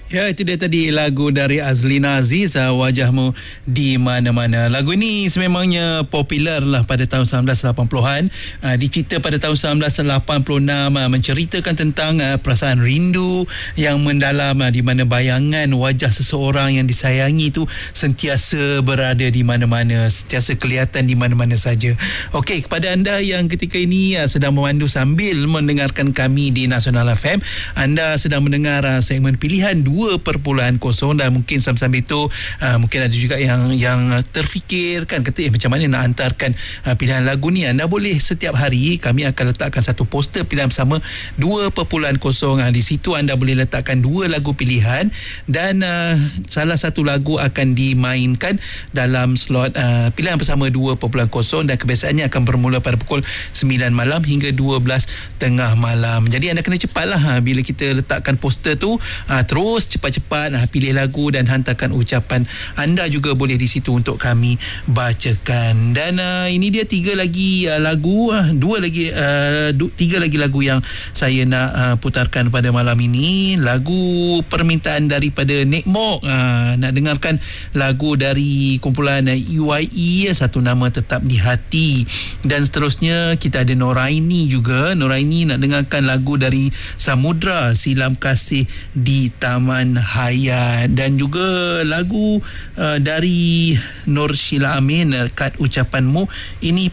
Ya, itu dia tadi lagu dari Azlina Aziz, Wajahmu di Mana-Mana. Lagu ini sememangnya popular lah pada tahun 1980-an. Dicipta pada tahun 1986, menceritakan tentang perasaan rindu yang mendalam, di mana bayangan wajah seseorang yang disayangi itu sentiasa berada di mana-mana, sentiasa kelihatan di mana-mana saja. Okey, kepada anda yang ketika ini sedang memandu sambil mendengarkan kami di Nasional FM, anda sedang mendengar segmen pilihan 2.0 dan mungkin sambil itu mungkin ada juga yang terfikir kan, kata macam mana nak hantarkan pilihan lagu ni. Anda boleh setiap hari kami akan letakkan satu poster pilihan bersama 2.0. Di situ anda boleh letakkan 2 lagu pilihan dan salah satu lagu akan dimainkan dalam slot pilihan bersama 2.0 dan kebiasaannya akan bermula pada pukul 9 malam hingga 12 tengah malam. Jadi anda kena cepatlah bila kita letakkan poster tu, terus cepat-cepat pilih lagu dan hantarkan ucapan anda juga boleh di situ untuk kami bacakan. Dan ini dia 3 lagi lagu, 3 lagi lagu yang saya nak putarkan pada malam ini. Lagu permintaan daripada Nek Mok, nak dengarkan lagu dari kumpulan UIE, Satu Nama Tetap di Hati. Dan seterusnya kita ada Noraini juga. Noraini nak dengarkan lagu dari Samudra, Silam Kasih di Taman Hayat. Dan juga lagu dari Nur Sheila Amin, Kad Ucapanmu. Ini